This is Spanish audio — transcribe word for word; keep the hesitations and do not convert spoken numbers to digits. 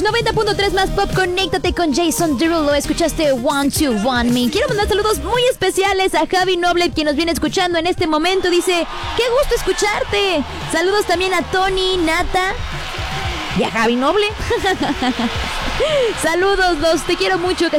noventa punto tres más pop, conéctate con Jason Derulo. Escuchaste One, Two, One Me. Quiero mandar saludos muy especiales a Javi Noble, quien nos viene escuchando en este momento. Dice, qué gusto escucharte. Saludos también a Tony, Nata y a Javi Noble. Saludos, los te quiero mucho.